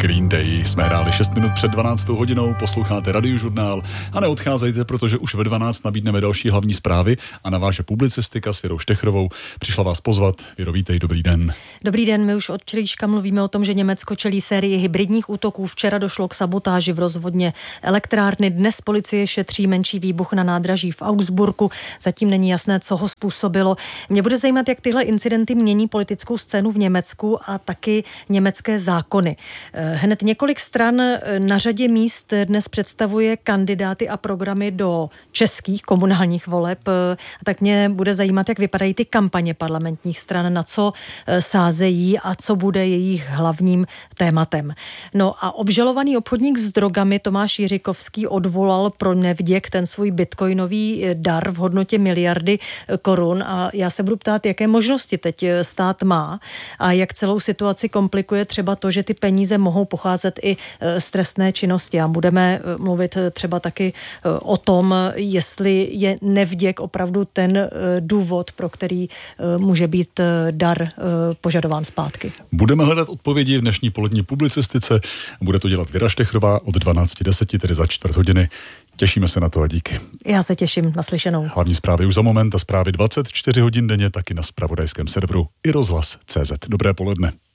Green Day. Jsme hráli 6 minut před 12. hodinou, posloucháte Radiožurnál a neodcházejte, protože už ve 12 nabídneme další hlavní zprávy a naváže publicistika s Věrou Štechrovou. Přišla vás pozvat. Věro, vítej, dobrý den. Dobrý den, my už od včerejška mluvíme o tom, že Německo čelí sérii hybridních útoků. Včera došlo k sabotáži v rozvodně elektrárny. Dnes policie šetří menší výbuch na nádraží v Augsburgu. Zatím není jasné, co ho způsobilo. Mě bude zajímat, jak tyhle incidenty mění politickou scénu v Německu a taky německé zákony. Hned několik stran na řadě míst dnes představuje kandidáty a programy do českých komunálních voleb. Tak mě bude zajímat, jak vypadají ty kampaně parlamentních stran, na co sázejí a co bude jejich hlavním tématem. No a obžalovaný obchodník s drogami Tomáš Jiřikovský odvolal pro nevděk ten svůj bitcoinový dar v hodnotě miliardy korun a já se budu ptát, jaké možnosti teď stát má a jak celou situaci komplikuje třeba to, že ty peníze mohou pocházet i z trestné činnosti a budeme mluvit třeba taky o tom, jestli je nevděk opravdu ten důvod, pro který může být dar požadován zpátky. Budeme hledat odpovědi v dnešní polední publicistice. Bude to dělat Věra Štechrová od 12:10, tedy za čtvrt hodiny. Těšíme se na to a díky. Já se těším, naslyšenou. Hlavní zprávy už za moment a zprávy 24 hodin denně taky na zpravodajském serveru i rozhlas.cz. Dobré poledne.